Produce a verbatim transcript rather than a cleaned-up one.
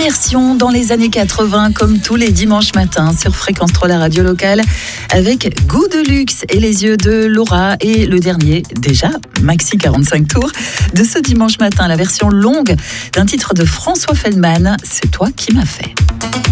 Immersion dans les années quatre-vingts, comme tous les dimanches matins sur Fréquence trois, la radio locale, avec Goût de luxe et les yeux de Laura. Et le dernier, déjà, maxi quarante-cinq tours, de ce dimanche matin, la version longue d'un titre de François Feldman, C'est toi qui m'as fait.